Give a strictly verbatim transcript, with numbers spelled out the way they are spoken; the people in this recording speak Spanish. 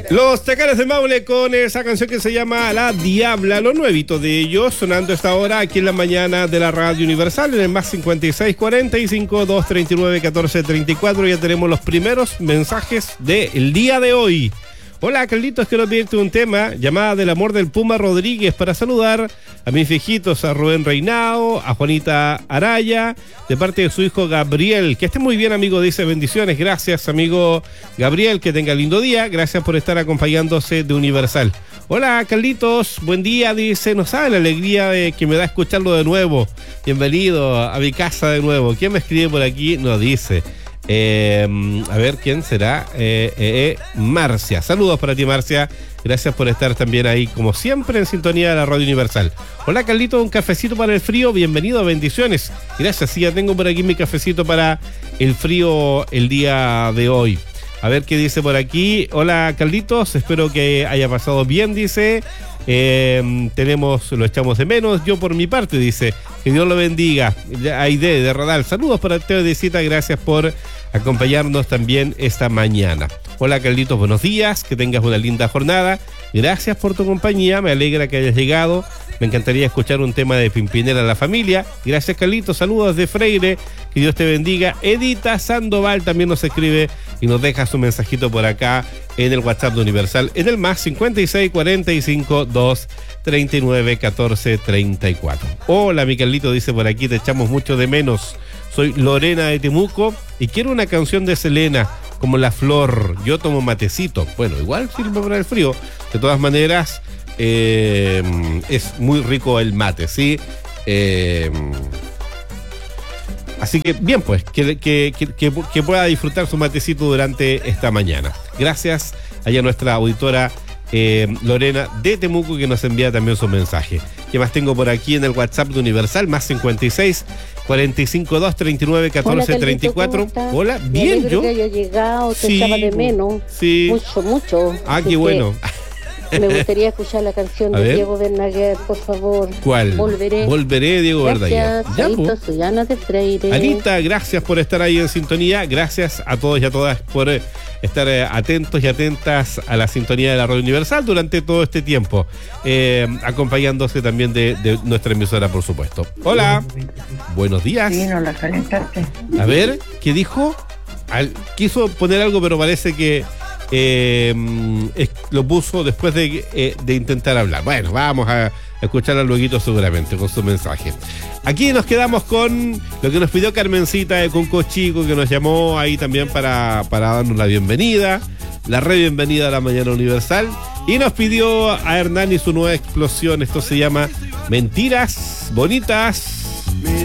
Los Tecanes de Maule con esa canción que se llama La Diabla, lo nuevito de ellos, sonando esta hora aquí en la mañana de la Radio Universal, en el más cincuenta y seis cuarenta y cinco, doscientos treinta y nueve, catorce treinta y cuatro. Ya tenemos los primeros mensajes del día de hoy. Hola, Carlitos, quiero pedirte un tema, llamada del amor del Puma Rodríguez, para saludar a mis viejitos, a Rubén Reinao, a Juanita Araya, de parte de su hijo Gabriel. Que esté muy bien, amigo, dice, bendiciones, gracias, amigo Gabriel, que tenga lindo día, gracias por estar acompañándose de Universal. Hola, Carlitos, buen día, dice, no sabe la alegría de que me da escucharlo de nuevo. Bienvenido a mi casa de nuevo. ¿Quién me escribe por aquí? Nos dice... Eh, a ver, ¿quién será? Eh, eh, eh, Marcia. Saludos para ti, Marcia. Gracias por estar también ahí, como siempre, en sintonía de la Radio Universal. Hola, Carlito, un cafecito para el frío. Bienvenido, bendiciones. Gracias, sí, ya tengo por aquí mi cafecito para el frío el día de hoy. A ver qué dice por aquí. Hola, Carlitos, espero que haya pasado bien, dice. Eh, tenemos, lo echamos de menos. Yo por mi parte, dice, que Dios lo bendiga. Aide de Radal, saludos para Teo de Cita, gracias por acompañarnos también esta mañana. Hola, Carlitos, buenos días, que tengas una linda jornada. Gracias por tu compañía, me alegra que hayas llegado. Me encantaría escuchar un tema de Pimpinela La Familia. Gracias, Carlitos, saludos de Freire, que Dios te bendiga. Edita Sandoval también nos escribe y nos deja su mensajito por acá en el WhatsApp de Universal, en el más cincuenta y seis cuarenta y cinco, doscientos treinta y nueve, catorce treinta y cuatro. Hola, mi Carlito, dice por aquí, te echamos mucho de menos. Soy Lorena de Temuco y quiero una canción de Selena, como La Flor. Yo tomo matecito. Bueno, igual sirve para el frío. De todas maneras, eh, es muy rico el mate, ¿sí? Eh, así que, bien, pues, que, que, que, que pueda disfrutar su matecito durante esta mañana. Gracias allá a nuestra auditora eh, Lorena de Temuco, que nos envía también su mensaje. ¿Qué más tengo por aquí en el WhatsApp de Universal? Más cincuenta y seis cuarenta y cinco, doscientos treinta y nueve, catorce treinta y cuatro. Hola, bien, me yo. Que haya llegado, te sí, echaba de menos. Sí. Mucho, mucho. Ah, qué bueno. Me gustaría escuchar la canción A de ver. Diego Verdaguer, por favor. ¿Cuál? Volveré. Volveré, Diego Verdaguer. Gracias, Ya, Chaito, pues. soy Ana de Freire. Anita, gracias por estar ahí en sintonía. Gracias a todos y a todas por eh, estar eh, atentos y atentas a la sintonía de la Radio Universal durante todo este tiempo. Eh, acompañándose también de, de nuestra emisora, por supuesto. Hola. Buenos días. Sí, no la calentaste. A ver, ¿qué dijo? Al, quiso poner algo, pero parece que eh, es, lo puso después de, eh, de intentar hablar. Bueno, vamos a escucharla luego seguramente con su mensaje. Aquí nos quedamos con lo que nos pidió Carmencita de Conco Chico, que nos llamó ahí también para, para darnos la bienvenida, la re bienvenida a la Mañana Universal, y nos pidió a Hernán y su nueva explosión. Esto se llama Mentiras Bonitas.